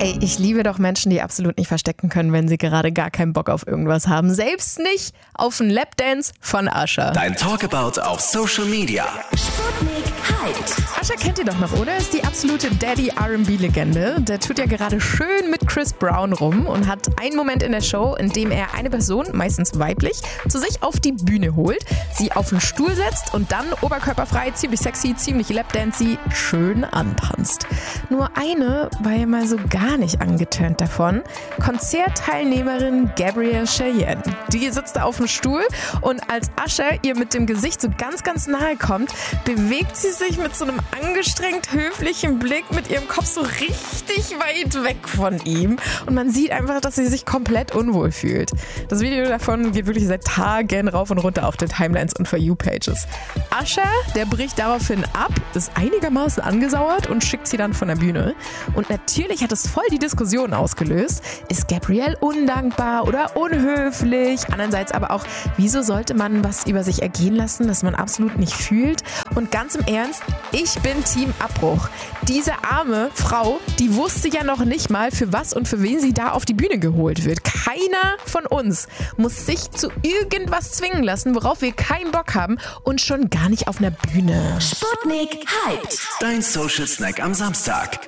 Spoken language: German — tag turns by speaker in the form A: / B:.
A: Ey, ich liebe doch Menschen, die absolut nicht verstecken können, wenn sie gerade gar keinen Bock auf irgendwas haben. Selbst nicht auf einen Lapdance von Usher.
B: Dein Talkabout auf Social Media.
C: Sputnik Hyped.
A: Usher kennt ihr doch noch, oder? Ist die absolute Daddy-R&B-Legende. Der tut ja gerade schön mit Chris Brown rum und hat einen Moment in der Show, in dem er eine Person, meistens weiblich, zu sich auf die Bühne holt, sie auf den Stuhl setzt und dann oberkörperfrei, ziemlich sexy, ziemlich lapdancy, schön antanzt. Nur eine war ja mal so gar nicht angeturnt davon. Konzertteilnehmerin Gabrielle Cheyenne. Die sitzt da auf dem Stuhl und als Usher ihr mit dem Gesicht so ganz, ganz nahe kommt, bewegt sie sich mit so einem angestrengt höflichen Blick mit ihrem Kopf so richtig weit weg von ihm. Und man sieht einfach, dass sie sich komplett unwohl fühlt. Das Video davon geht wirklich seit Tagen rauf und runter auf den Timelines und For You-Pages. Usher, der bricht daraufhin ab, ist einigermaßen angesauert und schickt sie dann von der Bühne. Und natürlich hat es voll die Diskussion ausgelöst. Ist Gabrielle undankbar oder unhöflich? Andererseits aber auch, wieso sollte man was über sich ergehen lassen, das man absolut nicht fühlt? Und ganz im Ernst, ich bin Team Abbruch. Diese arme Frau, die wusste ja noch nicht mal, für was und für wen sie da auf die Bühne geholt wird. Keiner von uns muss sich zu irgendwas zwingen lassen, worauf wir keinen Bock haben und schon gar nicht auf einer Bühne.
C: Sputnik Hyped.
B: Dein Social Snack am Samstag.